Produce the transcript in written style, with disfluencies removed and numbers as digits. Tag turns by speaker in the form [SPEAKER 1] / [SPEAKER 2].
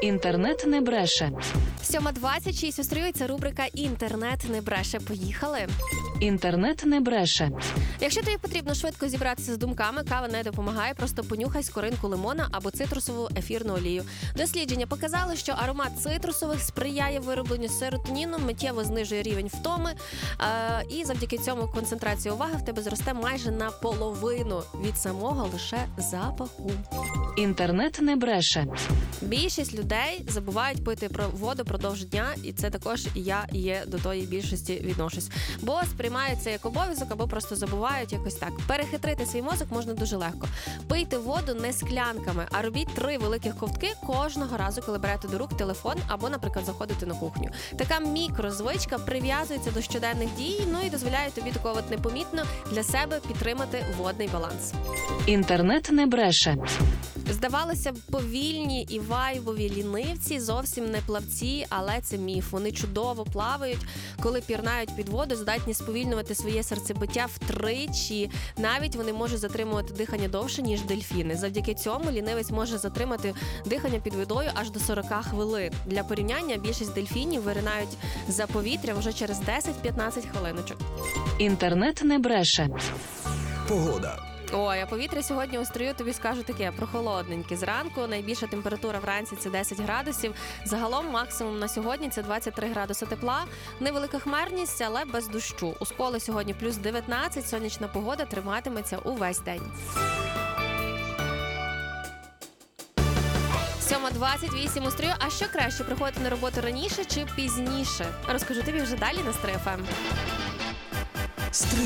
[SPEAKER 1] Інтернет не бреше.
[SPEAKER 2] 7:26 у стрію, це рубрика «Інтернет не бреше». Поїхали.
[SPEAKER 1] Інтернет не бреше.
[SPEAKER 2] Якщо тобі потрібно швидко зібратися з думками, кава не допомагає, просто понюхай скоринку лимона або цитрусову ефірну олію. Дослідження показали, що аромат цитрусових сприяє виробленню серотоніну, миттєво знижує рівень втоми, і завдяки цьому концентрація уваги в тебе зросте майже наполовину від самого лише запаху.
[SPEAKER 1] Інтернет не бреше.
[SPEAKER 2] Більшість людей забувають пити воду продовж дня, і це також я є до тої більшості відношусь. Бо сприймають це як обов'язок або просто забувають якось так. Перехитрити свій мозок можна дуже легко. Пийте воду не склянками, а робіть 3 великих ковтки кожного разу, коли берете до рук телефон або, наприклад, заходите на кухню. Така мікрозвичка прив'язується до щоденних дій, і дозволяє тобі такого непомітно для себе підтримати водний баланс.
[SPEAKER 1] Інтернет не бреше.
[SPEAKER 2] Здавалося б, повільні і вайбові лінивці зовсім не плавці, але це міф. Вони чудово плавають, коли пірнають під воду, здатні сповільнювати своє серцебиття втричі. Навіть вони можуть затримувати дихання довше, ніж дельфіни. Завдяки цьому лінивець може затримати дихання під водою аж до 40 хвилин. Для порівняння, більшість дельфінів виринають за повітря вже через 10-15 хвилиночок.
[SPEAKER 1] Інтернет не бреше.
[SPEAKER 3] Погода.
[SPEAKER 2] Ой, а повітря сьогодні у стрію, тобі скажу таке, прохолодненьке. Зранку найбільша температура вранці – це 10 градусів. Загалом максимум на сьогодні – це 23 градуси тепла. Невелика хмарність, але без дощу. У Сколі сьогодні плюс 19, сонячна погода триматиметься увесь день. 7:28 у стрію. А що краще, приходити на роботу раніше чи пізніше? Розкажу тобі вже далі на Стрий ФМ.